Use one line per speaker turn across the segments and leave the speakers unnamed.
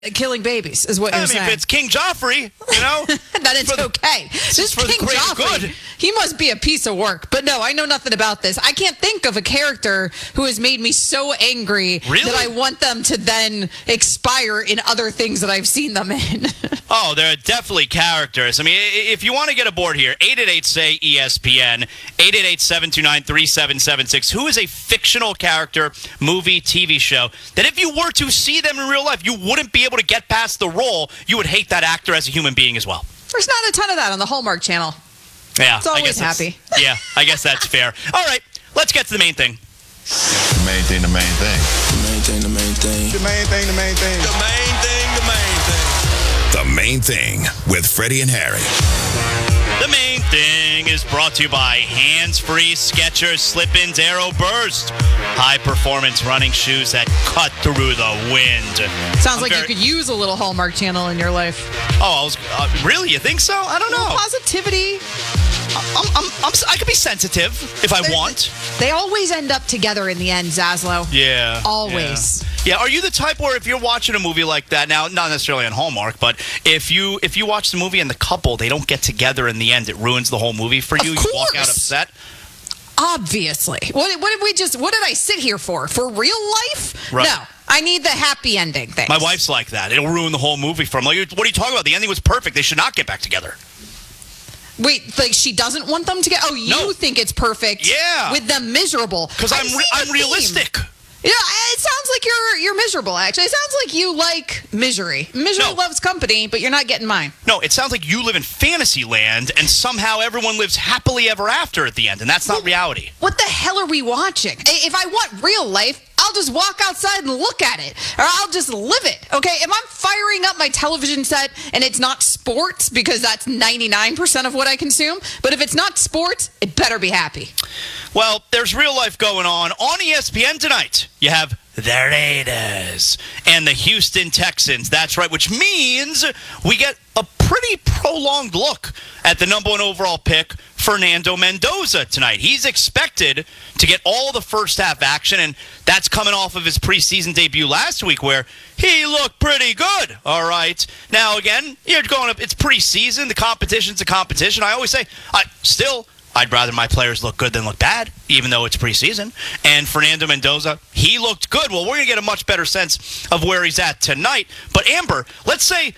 killing babies is what you're saying.
If it's King Joffrey,
then it's okay. This
for the
King
greater
Joffrey,
good.
he must be a piece of work. But no, I know nothing about this. I can't think of a character who has made me so angry that I want them to then expire in other things that I've seen them in.
Oh, there are definitely characters. I mean, if you want to get aboard here, 888-SAY-ESPN, 888-729-3776. Who is a fictional character, movie, TV show, that if you were to see them in real life, you wouldn't be able to get past the role? You would hate that actor as a human being as well.
There's not a ton of that on the Hallmark Channel.
Yeah,
it's always happy.
Yeah, I guess that's fair. All right, let's get to the main thing.
The main thing, the main thing.
The main thing, the main thing.
The main thing, the main thing.
The main thing, the main thing.
The Main Thing with Freddie and Harry.
The main thing is brought to you by Hands-Free Skechers Slip-ins Aero Burst. High-performance running shoes that cut through the wind.
Sounds like you could use a little Hallmark Channel in your life.
Oh, really? You think so? I don't know.
Positivity.
I could be sensitive if I want.
They always end up together in the end, Zaslow.
Yeah.
Always.
Yeah. Are you the type where if you're watching a movie like that, now not necessarily on Hallmark, but if you watch the movie and the couple, they don't get together in the end, it ruins the whole movie for you?
Of course.
You walk out upset?
Obviously. What did I sit here for? For real life?
Right.
No. I need the happy ending thing.
My wife's like that. It'll ruin the whole movie for them. Like, what are you talking about? The ending was perfect. They should not get back together.
Wait, like she doesn't want them to get... Oh, you think it's perfect?
Yeah.
With them miserable.
Because I'm realistic.
Yeah, it sounds like you're miserable, actually. It sounds like you like misery. Misery loves company, but you're not getting mine.
No, it sounds like you live in fantasy land, and somehow everyone lives happily ever after at the end, and that's not reality.
What the hell are we watching? If I want real life, I'll just walk outside and look at it, or I'll just live it, okay? If I'm firing up my television set and it's not sports, because that's 99% of what I consume, but if it's not sports, it better be happy.
Well, there's real life going on ESPN tonight. You have the Raiders and the Houston Texans. That's right, which means we get a pretty prolonged look at the number 1 overall pick, Fernando Mendoza, tonight. He's expected to get all the first half action, and that's coming off of his preseason debut last week where he looked pretty good. All right. Now, again, you're going up. It's preseason. The competition's a competition. I always say, I'd rather my players look good than look bad, even though it's preseason. And Fernando Mendoza, he looked good. Well, we're going to get a much better sense of where he's at tonight. But Amber, let's say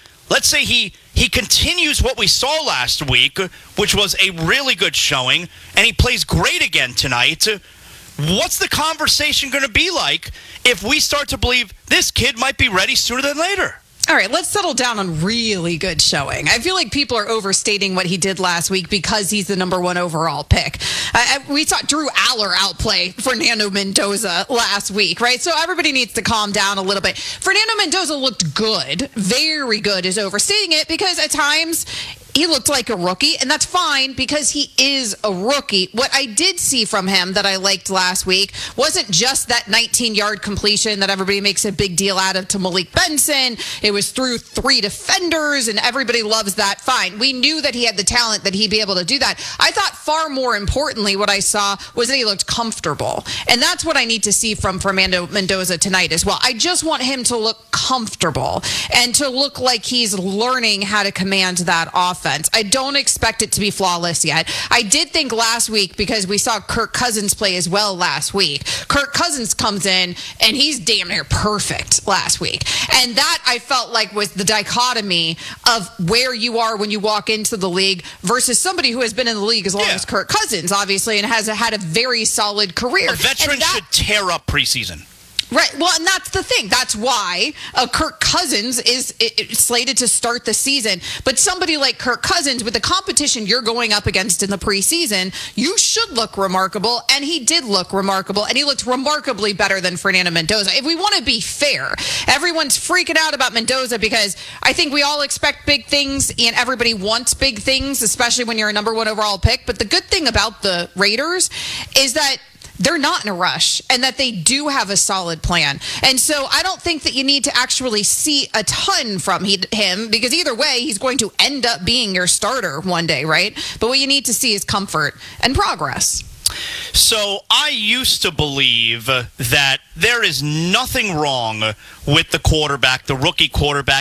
he continues what we saw last week, which was a really good showing, and he plays great again tonight. What's the conversation going to be like if we start to believe this kid might be ready sooner than later?
All right, let's settle down on really good showing. I feel like people are overstating what he did last week because he's the number 1 overall pick. We saw Drew Aller outplay Fernando Mendoza last week, right? So everybody needs to calm down a little bit. Fernando Mendoza looked good. Very good is overstating it because at times he looked like a rookie, and that's fine because he is a rookie. What I did see from him that I liked last week wasn't just that 19-yard completion that everybody makes a big deal out of to Malik Benson. It was through 3 defenders, and everybody loves that. Fine. We knew that he had the talent that he'd be able to do that. I thought far more importantly what I saw was that he looked comfortable, and that's what I need to see from Fernando Mendoza tonight as well. I just want him to look comfortable and to look like he's learning how to command that offense. I don't expect it to be flawless yet. I did think last week, because we saw Kirk Cousins play as well last week, Kirk Cousins comes in and he's damn near perfect last week. And that I felt like was the dichotomy of where you are when you walk into the league versus somebody who has been in the league as long as Kirk Cousins, obviously, and has had a very solid career.
A veteran should tear up preseason.
Right. Well, and that's the thing. That's why Kirk Cousins is slated to start the season. But somebody like Kirk Cousins, with the competition you're going up against in the preseason, you should look remarkable. And he did look remarkable. And he looked remarkably better than Fernando Mendoza. If we want to be fair, everyone's freaking out about Mendoza because I think we all expect big things and everybody wants big things, especially when you're a number 1 overall pick. But the good thing about the Raiders is that they're not in a rush and that they do have a solid plan. And so I don't think that you need to actually see a ton from him because either way, he's going to end up being your starter one day, right? But what you need to see is comfort and progress.
So I used to believe that there is nothing wrong with the quarterback, the rookie quarterback,